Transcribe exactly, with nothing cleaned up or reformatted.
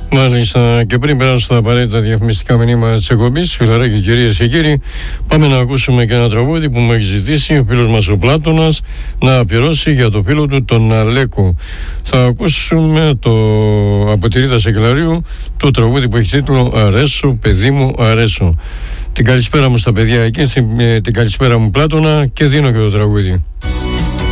Μάλιστα, και πριν περάσω στα απαραίτητα διαφημιστικά μηνύματα της εκπομπής, φιλαράκια, κυρίες και κύριοι, πάμε να ακούσουμε και ένα τραγούδι που μου έχει ζητήσει ο φίλος μας ο Πλάτωνας να αφιερώσει για το φίλο του τον Αλέκο. Θα ακούσουμε το από τη Ρίτα Σεκελαρίου το τραγούδι που έχει τίτλο «Αρέσω, παιδί μου, αρέσω». Την καλησπέρα μου στα παιδιά εκεί, την καλησπέρα μου Πλάτωνα, και δίνω και το τραγούδι.